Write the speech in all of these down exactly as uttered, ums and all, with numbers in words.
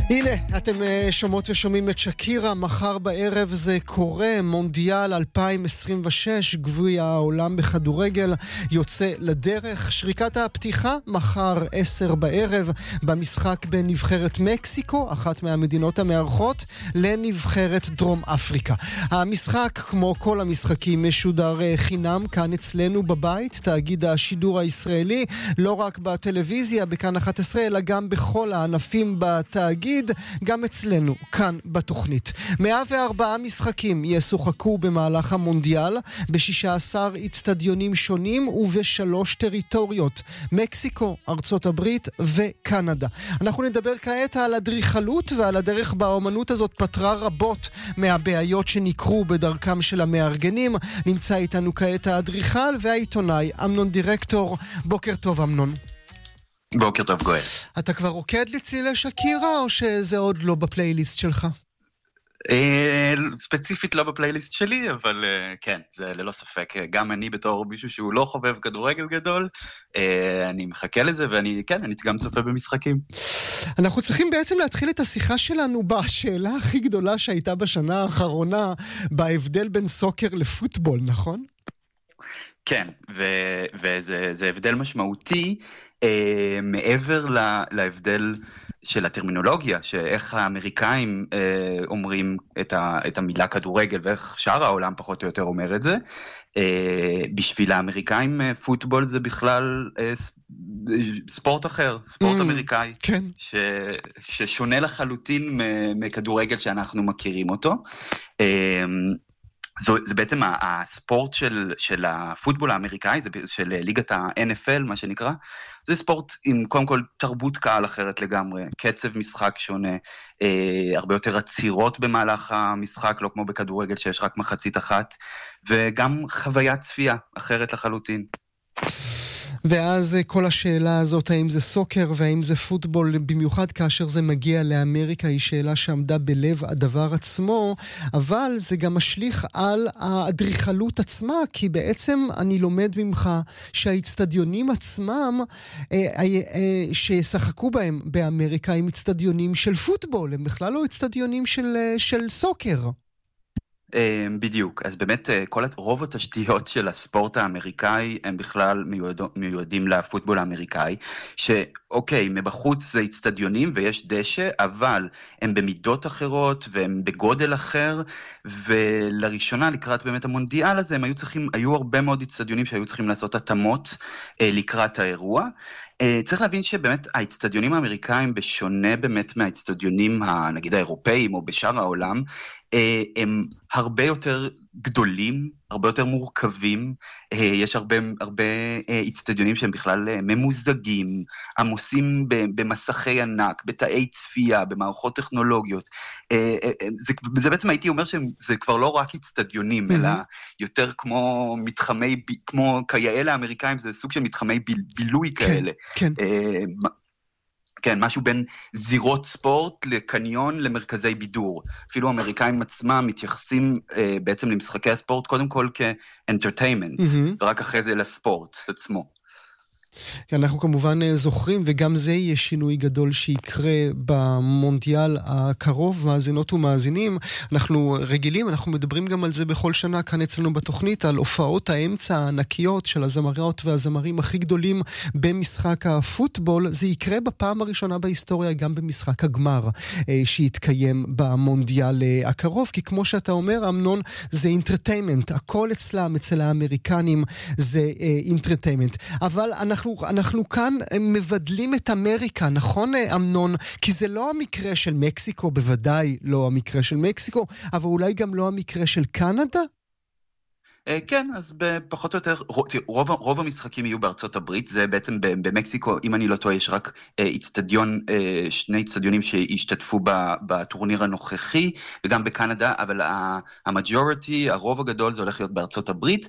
הנה, אתם שומעות ושומעים את שקירה, מחר בערב זה קורה, מונדיאל אלפיים עשרים ושש, גביע העולם בכדורגל יוצא לדרך. שריקת הפתיחה מחר עשר בערב במשחק בין נבחרת מקסיקו, אחת מהמדינות המארחות, לנבחרת דרום אפריקה. המשחק, כמו כל המשחקים, משודר חינם כאן אצלנו בבית, תאגיד השידור הישראלי, לא רק בטלוויזיה, בכאן אחת עשרה, אלא גם בכל הענפים בתאגיד, גם אצלנו, כאן בתוכנית. מאה וארבעה משחקים ישוחקו במהלך המונדיאל, ב-שישה עשר אצטדיונים שונים ובשלוש טריטוריות, מקסיקו, ארצות הברית וקנדה. אנחנו נדבר כעת על אדריכלות ועל הדרך באומנות הזאת פתרה רבות מהבעיות שנקרו בדרכם של המארגנים. נמצא איתנו כעת האדריכל והעיתונאי אמנון דירקטור. בוקר טוב אמנון. בוקר טוב גואל. אתה כבר רוקד לצילי שקירה או שזה עוד לא בפלייליסט שלך? ספציפית לא בפלייליסט שלי, אבל כן, זה ללא ספק. גם אני בתור מישהו שהוא לא חובב כדורגל גדול, אני מחכה לזה, ואני, כן, אני גם צופה במשחקים. אנחנו צריכים בעצם להתחיל את השיחה שלנו בשאלה הכי גדולה שהייתה בשנה האחרונה, בהבדל בין סוקר לפוטבול, נכון? כן, ו- וזה זה הבדל משמעותי, אה, מעבר לה, להבדל של הטרמינולוגיה, שאיך האמריקאים אה, אומרים את, ה- את המילה כדורגל, ואיך שאר העולם פחות או יותר אומר את זה. אה, בשביל האמריקאים פוטבול זה בכלל אה, ספורט אחר, ספורט mm, אמריקאי, כן. ש- ששונה לחלוטין מכדורגל שאנחנו מכירים אותו. אה, זו, זה בעצם הספורט של, של הפוטבול האמריקאי, זה של ליגת ה-אן אף אל, מה שנקרא. זה ספורט עם קודם כל תרבות קהל אחרת לגמרי, קצב משחק שונה, אה, הרבה יותר עצירות במהלך המשחק, לא כמו בכדורגל שיש רק מחצית אחת, וגם חוויית צפייה אחרת לחלוטין. ואז כל השאלה הזאת, האם זה סוקר והאם זה פוטבול, במיוחד כאשר זה מגיע לאמריקה, היא שאלה שעמדה בלב הדבר עצמו, אבל זה גם משליך על האדריכלות עצמה, כי בעצם אני לומד ממך שהאצטדיונים עצמם אה, אה, ששחקו בהם באמריקה הם אצטדיונים של פוטבול, הם בכלל לא אצטדיונים של, של סוקר. בדיוק, אז באמת כל רוב התשתיות של הספורט האמריקאי הם בכלל מיועד, מיועדים לפוטבול האמריקאי, שאוקיי, מבחוץ זה אצטדיונים ויש דשא, אבל הם במידות אחרות והם בגודל אחר, ולראשונה לקראת באמת המונדיאל הזה, הם היו צריכים, היו הרבה מאוד אצטדיונים שהיו צריכים לעשות התאמות לקראת האירוע. צריך להבין שבאמת האצטדיונים האמריקאים, בשונה באמת מהאצטדיונים נגיד האירופאים או בשאר העולם, הם הרבה יותר גדולים, הרבה יותר מורכבים, יש הרבה, הרבה אצטדיונים שהם בכלל ממוזגים, עמוסים במסכי ענק, בתאי צפייה, במערכות טכנולוגיות. זה, זה בעצם הייתי אומר שזה כבר לא רק אצטדיונים, אלא יותר כמו מתחמי, כמו כיאה האמריקאים, זה סוג של מתחמי בילוי כאלה. כן. כן, משהו בין זירות ספורט לקניון למרכזי בידור. אפילו האמריקאים עצמם מתייחסים אה, בעצם למשחקי הספורט קודם כל כאנטרטיימנט, mm-hmm. ורק אחרי זה לספורט עצמו. אנחנו כמובן זוכרים, וגם זה יהיה שינוי גדול שיקרה במונדיאל הקרוב, מאזינות ומאזינים. אנחנו רגילים, אנחנו מדברים גם על זה בכל שנה כאן אצלנו בתוכנית, על הופעות האמצע הענקיות של הזמריות והזמרים הכי גדולים במשחק הפוטבול. זה יקרה בפעם הראשונה בהיסטוריה גם במשחק הגמר שיתקיים במונדיאל הקרוב, כי כמו שאתה אומר, אמנון, זה אינטרטיימנט. הכל אצלם, אצל האמריקנים, זה אינטרטיימנט. אבל אנחנו אנחנו, אנחנו כאן מבדלים את אמריקה, נכון אמנון? כי זה לא המקרה של מקסיקו, בוודאי לא המקרה של מקסיקו, אבל אולי גם לא המקרה של קנדה? כן, אז פחות או יותר, רוב, רוב המשחקים יהיו בארצות הברית, זה בעצם במקסיקו, אם אני לא טועה, יש רק אצטדיון, שני אצטדיונים שהשתתפו בטורניר הנוכחי, וגם בקנדה, אבל המג'וריטי, הרוב הגדול, זה הולך להיות בארצות הברית,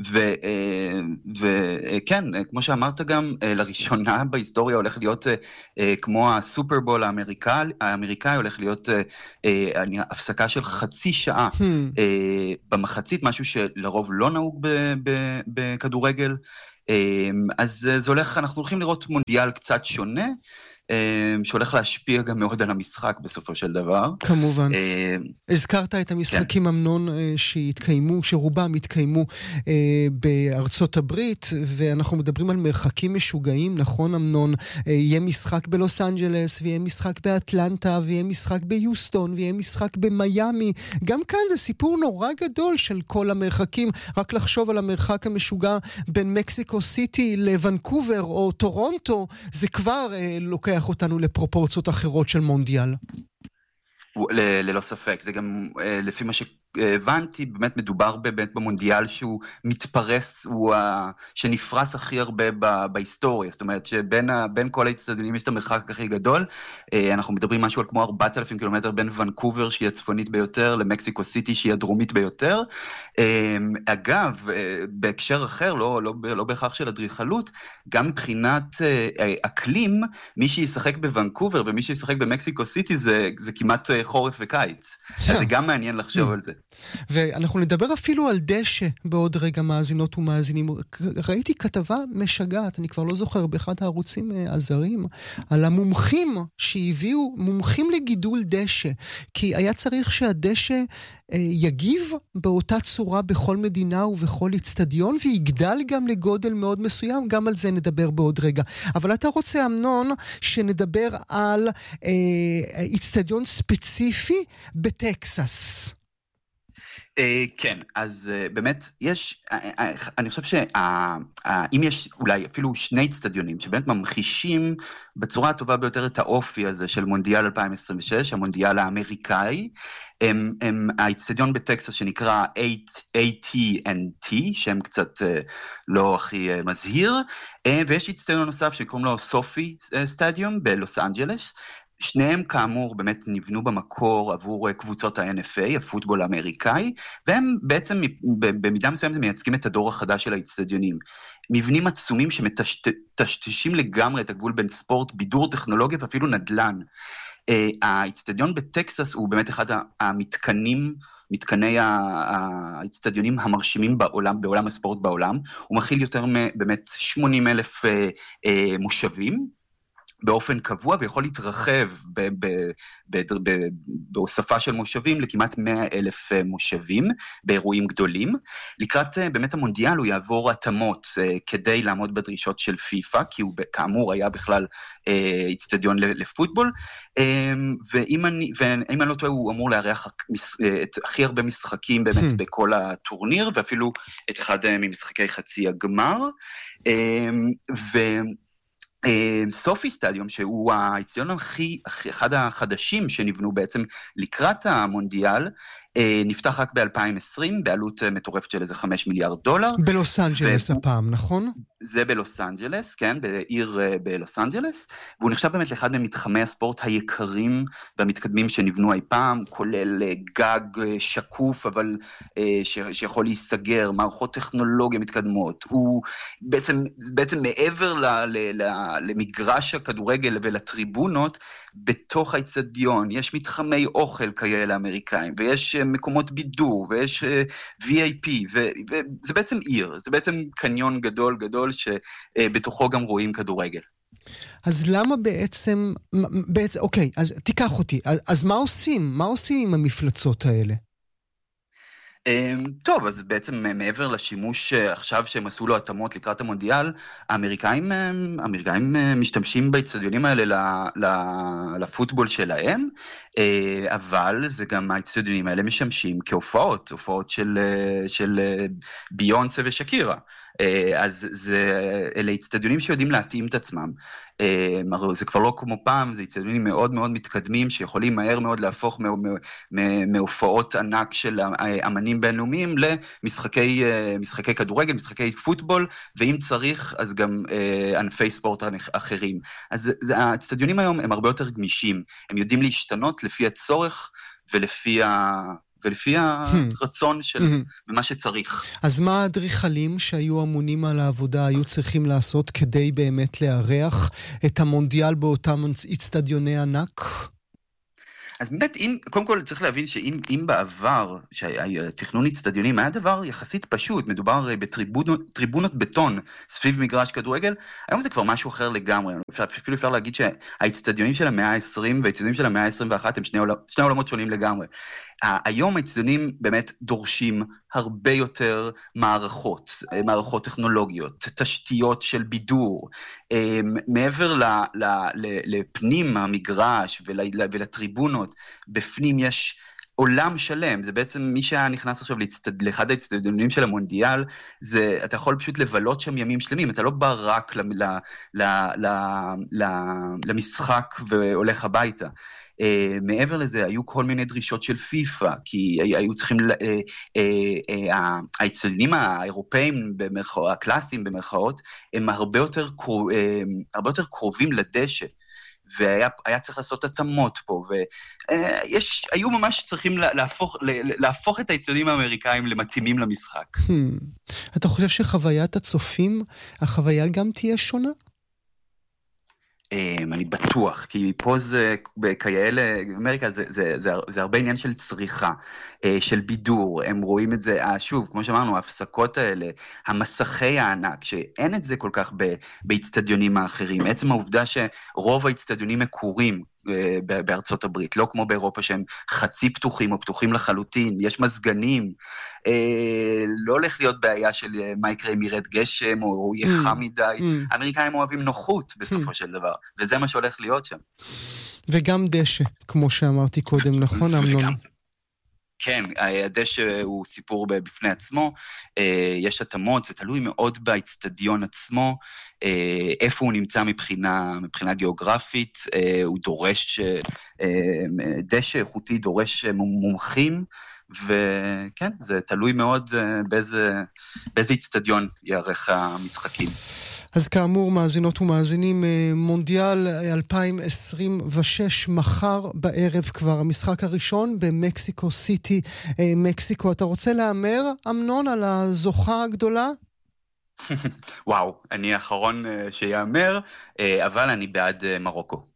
וכן, כמו שאמרת גם, לראשונה בהיסטוריה הולך להיות, כמו הסופרבול האמריקאי, האמריקאי הולך להיות הפסקה של חצי שעה במחצית, משהו שלרוב לא נהוג בכדורגל, אז זה הולך, אנחנו הולכים לראות מונדיאל קצת שונה, שהולך להשפיע גם מאוד על המשחק בסופו של דבר. כמובן. הזכרת את המשחקים אמנון שהתקיימו, שרובם התקיימו בארצות הברית, ואנחנו מדברים על מרחקים משוגעים, נכון אמנון? יהיה משחק בלוס אנג'לס, ויהיה משחק באטלנטה, ויהיה משחק ביוסטון, ויהיה משחק במיימי. גם כאן זה סיפור נורא גדול של כל המרחקים. רק לחשוב על המרחק המשוגע בין מקסיקו סיטי לוונקובר או טורונטו, זה כבר אה, לוקח אותנו לפרופורציות אחרות של מונדיאל. ל- ללא ספק, זה גם אה, לפי מה שהבנתי, באמת מדובר באמת במונדיאל שהוא מתפרס, הוא ה... שנפרס הכי הרבה ב- בהיסטוריה, זאת אומרת שבין ה... בין כל האצטדיונים יש את המרחק הכי גדול, אה, אנחנו מדברים משהו על כמו ארבעת אלפים קילומטר בין ונקובר שהיא הצפונית ביותר, למקסיקו סיטי שהיא הדרומית ביותר. אה, אגב, אה, בהקשר אחר, לא, לא, לא בהכרח של אדריכלות, גם מבחינת אה, אקלים, מי שישחק בוונקובר ומי שישחק במקסיקו סיטי זה, זה כמעט חורף וקיץ. אז זה גם מעניין לחשוב על זה. ואנחנו נדבר אפילו על דשא בעוד רגע, מאזינות ומאזינים. ראיתי כתבה משגעת, אני כבר לא זוכר, באחד הערוצים הזרים, על המומחים שהביאו, מומחים לגידול דשא, כי היה צריך שהדשא יגיב באותה צורה בכל מדינה ובכל אצטדיון, ויגדל גם לגודל מאוד מסוים, גם על זה נדבר בעוד רגע. אבל אתה רוצה, אמנון, שנדבר על אה, אצטדיון ספציפי בטקסס. כן, אז באמת יש, אני חושב שאם יש אולי אפילו שני אצטדיונים שבאמת ממחישים בצורה הטובה ביותר את האופי הזה של מונדיאל אלפיים עשרים ושש, המונדיאל האמריקאי, הם, הם האצטדיון בטקסס שנקרא איי טי אנד טי, שם קצת לא הכי מזהיר, ויש אצטדיון נוסף שקוראים לו סופי סטדיום בלוס אנג'לס, שניהם כאמור באמת נבנו במקור עבור קבוצות ה-אן אף איי, הפוטבול האמריקאי, והם בעצם במידה מסוימת מייצגים את הדור החדש של האצטדיונים. מבנים עצומים שמטשטשים לגמרי את הגבול בין ספורט, בידור, טכנולוגיה ואפילו נדל"ן. האצטדיון בטקסס הוא באמת אחד המתקנים, מתקני האצטדיונים המרשימים בעולם, בעולם הספורט בעולם. הוא מכיל יותר מבאמת שמונים אלף מושבים, באופן קבוע, ויכול להתרחב ב- ב- ב- ב- בהוספה של מושבים לכמעט מאה אלף מושבים באירועים גדולים. לקראת באמת המונדיאל הוא יעבור התאמות כדי לעמוד בדרישות של פיפה, כי הוא כאמור היה בכלל אצטדיון לפוטבול, ואם אני, ואם אני לא טועה הוא אמור לארח את הכי הרבה משחקים באמת hmm. בכל הטורניר, ואפילו את אחד ממשחקי חצי הגמר, ו... סופי סטדיום, שהוא האצטדיון הכי, אחד החדשים שנבנו בעצם לקראת המונדיאל, נפתח רק ב-אלפיים ועשרים, בעלות מטורפת של איזה חמישה מיליארד דולר. בלוס אנג'לס ו... הפעם, נכון? זה בלוס אנג'לס, כן, בעיר בלוס אנג'לס, והוא נחשב באמת לאחד ממתחמי הספורט היקרים והמתקדמים שנבנו אי פעם, כולל גג שקוף, אבל ש... שיכול להיסגר, מערכות טכנולוגיה מתקדמות. הוא בעצם, בעצם מעבר ל... ל... ל... למגרש הכדורגל ולטריבונות, בתוך האצטדיון יש מתחמי אוכל כאלה אמריקאים, ויש מקומות בידור, ויש וי איי פי, וזה בעצם עיר, זה בעצם קניון גדול גדול, שבתוכו גם רואים כדורגל. אז למה בעצם, בעצם אוקיי, אז תיקח אותי, אז מה עושים? מה עושים עם המפלצות האלה? טוב, אז בעצם מעבר לשימוש עכשיו שהם עשו לו התאמות לקראת המונדיאל, האמריקאים, האמריקאים משתמשים באצטדיונים האלה לפוטבול שלהם, אבל זה גם האצטדיונים האלה משמשים כהופעות, הופעות של, של ביונסה ושקירה. אז זה, אלה אצטדיונים שיודעים להתאים את עצמם. זה כבר לא כמו פעם, זה אצטדיונים מאוד מאוד מתקדמים, שיכולים מהר מאוד להפוך מהופעות ענק של אמנים בינלאומיים למשחקי משחקי כדורגל, משחקי פוטבול, ואם צריך, אז גם ענפי ספורט אחרים. אז האצטדיונים היום הם הרבה יותר גמישים, הם יודעים להשתנות לפי הצורך ולפי ה... ולפי הרצון של מה שצריך. אז מה האדריכלים שהיו אמונים על העבודה היו צריכים לעשות כדי באמת לארח את המונדיאל באותם אצטדיוני ענק? אז באמת, אם, קודם כל צריך להבין שאם אם בעבר, שהתכנון אצטדיונים היה דבר יחסית פשוט, מדובר בטריבונות טריבונות בטון סביב מגרש כדורגל, היום זה כבר משהו אחר לגמרי. אפילו אפשר להגיד שהאצטדיונים של המאה ה-עשרים והאצטדיונים של המאה ה-עשרים ואחת הם שני, עול, שני עולמות שונים לגמרי. היום האצטדיונים באמת דורשים הרבה יותר מערכות, מערכות טכנולוגיות, תשתיות של בידור, מעבר ל, ל, ל, לפנים המגרש ול, ולטריבונות, בפנים יש עולם שלם. זה בעצם מי שהיה נכנס עכשיו להצטד... לאחד האצטדיונים של המונדיאל, זה, אתה יכול פשוט לבלות שם ימים שלמים, אתה לא בא רק ל, ל, ל, ל, ל, למשחק והולך הביתה. Uh, מעבר לזה, היו כל מיני דרישות של פיפה, כי היו צריכים, uh, uh, uh, האצטדיונים האירופאים, במרכאות, הקלאסיים במרכאות, הם הרבה יותר, קרוב, uh, הרבה יותר קרובים לדשא, והיה היה צריך לעשות התאמות פה, והיו ממש צריכים להפוך, להפוך את האצטדיונים האמריקאים למתאימים למשחק. Hmm. אתה חושב שחוויית הצופים, החוויה גם תהיה שונה? אני בטוח, כי פה זה, כאלה, אמריקה זה, זה, זה, זה הרבה עניין של צריכה, של בידור, הם רואים את זה, שוב, כמו שאמרנו, ההפסקות האלה, המסכי הענק, שאין את זה כל כך באצטדיונים האחרים, עצם העובדה שרוב האצטדיונים מקורים, בארצות הברית, לא כמו באירופה שהם חצי פתוחים או פתוחים לחלוטין, יש מזגנים, אה, לא הולך להיות בעיה של מה יקרה אם ירד גשם או יהיה חם מדי, mm. האמריקאים אוהבים נוחות בסופו mm. של דבר, וזה מה שהולך להיות שם. וגם דשא, כמו שאמרתי קודם, נכון אמנון? וגם... כן, הדשא הוא סיפור בפני עצמו, יש התאמות, זה תלוי מאוד באצטדיון עצמו, איפה הוא נמצא מבחינה, מבחינה גיאוגרפית, הוא דורש, דשא איכותי דורש מומחים, וכן, זה תלוי מאוד באיזה, באיזה אצטדיון יערך המשחקים. אז כאמור, מאזינות ומאזינים, מונדיאל אלפיים עשרים ושש, מחר בערב כבר, המשחק הראשון במקסיקו סיטי, מקסיקו. אתה רוצה לאמר, אמנון, על הזוכה הגדולה? וואו, אני האחרון שיאמר, אבל אני בעד מרוקו.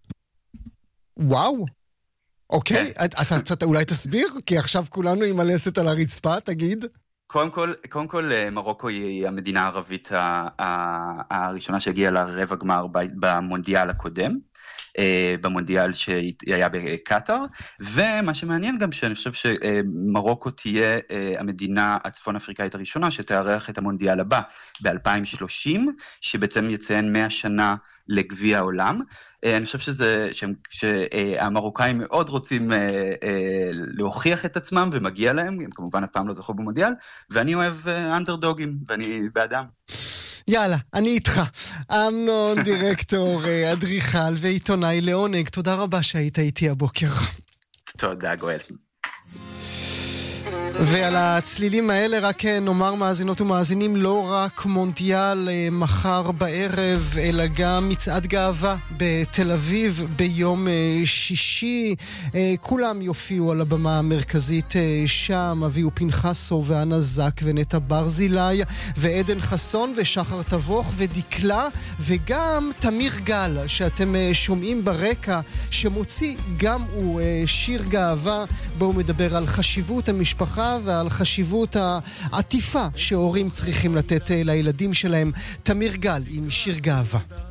וואו. אוקיי, אתה אולי תסביר? כי עכשיו כולנו עם הלסת על הרצפה, תגיד. קודם כל, קודם כל, מרוקו היא המדינה הערבית הראשונה שהגיעה לרבע גמר במונדיאל הקודם, במונדיאל שהיה בקטר, ומה שמעניין גם שאני חושב שמרוקו תהיה המדינה הצפון אפריקאית הראשונה שתארח את המונדיאל הבא ב-אלפיים ושלושים, שבעצם יציין מאה שנה לגביע העולם. אני חושב שזה, שהמרוקאים מאוד רוצים להוכיח את עצמם ומגיע להם, הם כמובן אף פעם לא זכו במונדיאל, ואני אוהב אנדרדוגים, ואני באדם. יאללה, אני איתך. אמנון, דירקטור, אדריכל ועיתונאי לעונג, תודה רבה שהיית איתי הבוקר. תודה, גואל. ועל הצלילים האלה רק נאמר, מאזינות ומאזינים, לא רק מונדיאל מחר בערב, אלא גם מצעד גאווה בתל אביב ביום שישי. כולם יופיעו על הבמה המרכזית שם, אביהו פנחסו ואנה זק ונטע ברזילי ועדן חסון ושחר תבוך ודקלה, וגם תמיר גל שאתם שומעים ברקע, שמוציא גם הוא שיר גאווה בו הוא מדבר על חשיבות המשפחה ועל חשיבות העטיפה שהורים צריכים לתת לילדים שלהם. תמיר גל עם שיר גאווה.